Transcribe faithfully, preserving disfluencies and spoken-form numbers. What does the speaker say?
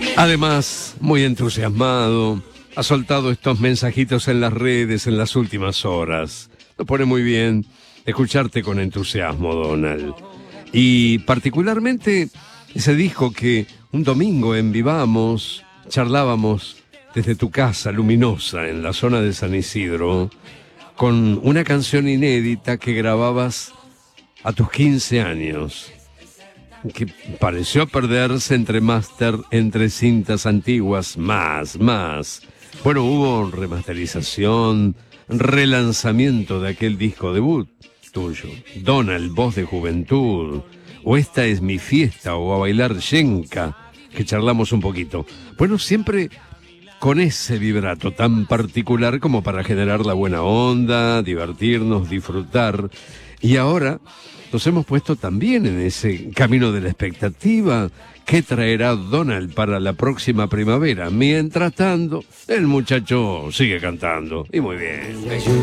Además, muy entusiasmado, ha soltado estos mensajitos en las redes en las últimas horas. Nos pone muy bien escucharte con entusiasmo, Donald. Y particularmente se dijo que un domingo en Vivamos charlábamos desde tu casa luminosa en la zona de San Isidro con una canción inédita que grababas a tus quince años, que pareció perderse entre máster, entre cintas antiguas, más, más. Bueno, hubo remasterización, relanzamiento de aquel disco debut tuyo, Donald, Voz de Juventud, o Esta es mi fiesta, o A bailar yenca, que charlamos un poquito. Bueno, siempre con ese vibrato tan particular como para generar la buena onda, divertirnos, disfrutar. Y ahora nos hemos puesto también en ese camino de la expectativa. ¿Qué traerá Donald para la próxima primavera? Mientras tanto, el muchacho sigue cantando. Y muy bien.